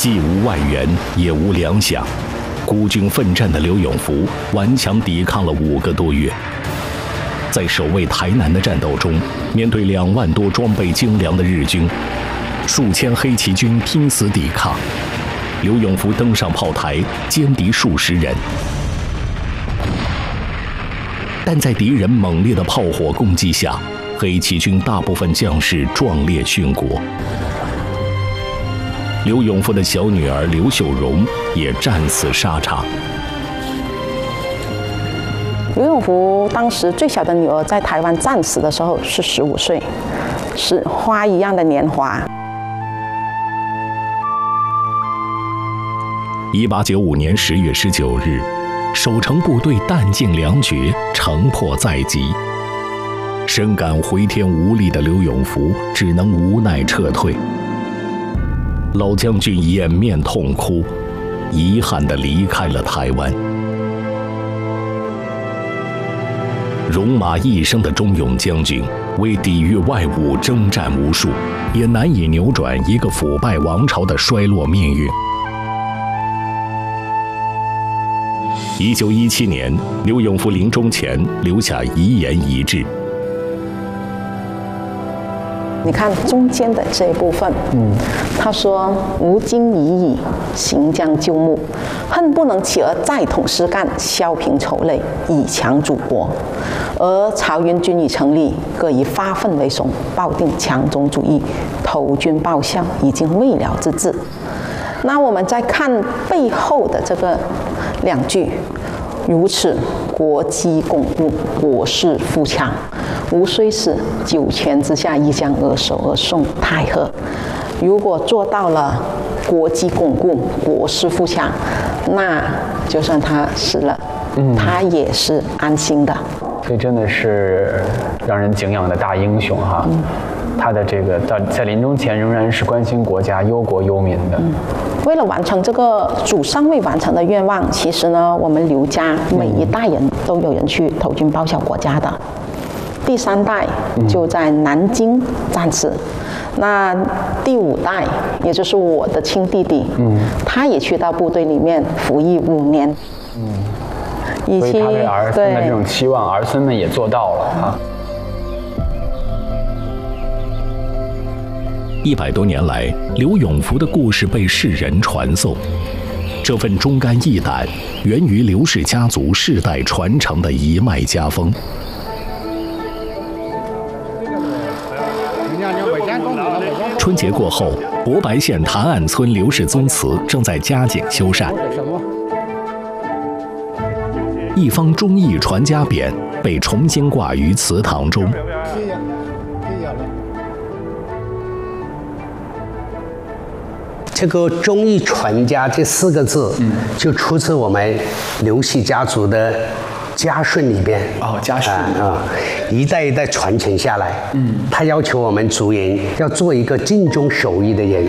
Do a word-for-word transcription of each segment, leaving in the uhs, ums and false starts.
既无外援，也无粮饷，孤军奋战的刘永福顽强抵抗了五个多月。在守卫台南的战斗中，面对两万多装备精良的日军，数千黑旗军拼死抵抗，刘永福登上炮台，歼敌数十人。但在敌人猛烈的炮火攻击下，黑旗军大部分将士壮烈殉国。刘永福的小女儿刘秀荣也战死沙场。 刘永福当时最小的女儿在台湾战死的时候是十五岁，是花一样的年华。 一八九五年十月十九日，守城部队弹尽粮绝，城破在即。深感回天无力的刘永福只能无奈撤退。老将军掩面痛哭，遗憾地离开了台湾。戎马一生的忠勇将军，为抵御外侮征战无数，也难以扭转一个腐败王朝的衰落命运。一九一七年，刘永福临终前留下遗言遗志。 你看中间的这一部分，嗯，他说：“吾今已矣，行将就木，恨不能起而再统师干，削平仇泪，以强祖国。而曹云军已成立，各以发愤为怂，抱定强中主义，投军报效，已经未了之志。”那我们再看背后的这个两句：“如此，国基巩固，国势富强。吾虽死，九泉之下亦将而守而送太和。”如果做到了国基巩固，国势富强，那就算他死了，嗯、他也是安心的。 这真的是让人敬仰的大英雄哈。嗯，他的这个在在临终前仍然是关心国家、忧国忧民的。嗯， 为了完成这个祖上未完成的愿望，其实呢，我们刘家每一代人都有人去投军报效国家的。第三代就在南京战死，嗯、那第五代也就是我的亲弟弟，嗯，他也去到部队里面服役五年。嗯， 所以他对儿孙的这种期望，儿孙们也做到了啊。 一百多年来，刘永福的故事被世人传颂。这份忠肝义胆，源于刘氏家族世代传承的一脉家风。春节过后，博白县潭岸村刘氏宗祠正在加紧修缮，一方忠义传家匾被重新挂于祠堂中。 这个“忠义传家”这四个字，嗯，就出自我们刘氏家族的家训里边。 哦，家训啊、 呃，一代一代传承下来。嗯，他要求我们族人要做一个尽忠守义的人。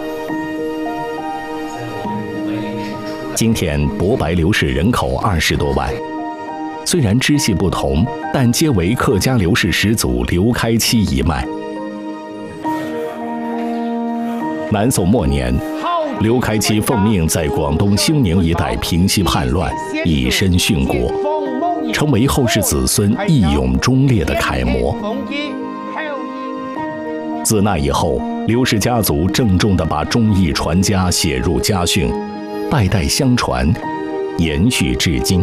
今天博白刘氏人口二十多万，虽然支系不同，但皆为客家刘氏始祖刘开期一脉。南宋末年，刘开期奉命在广东兴宁一带平息叛乱，以身殉国，成为后世子孙义勇忠烈的楷模。自那以后，刘氏家族郑重地把忠义传家写入家训，代代相传，延续至今。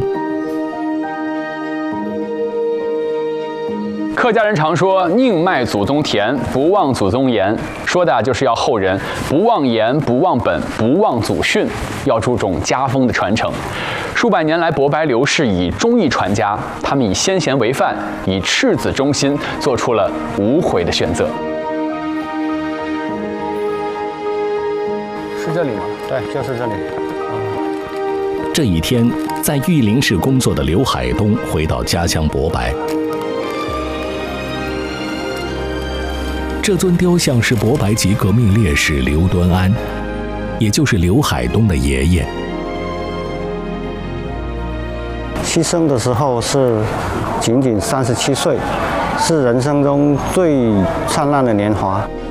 客家人常说宁卖祖宗田，不忘祖宗言，说的就是要后人不忘言、不忘本、不忘祖训，要注重家风的传承。数百年来，博白刘氏以忠义传家，他们以先贤为范，以赤子忠心，做出了无悔的选择。是这里吗？ 对，就是这里。 这一天，在玉林市工作的刘海东回到家乡博白。这尊雕像是博白籍革命烈士刘端安，也就是刘海东的爷爷。 牺牲的时候是仅仅三十七岁，是人生中最灿烂的年华。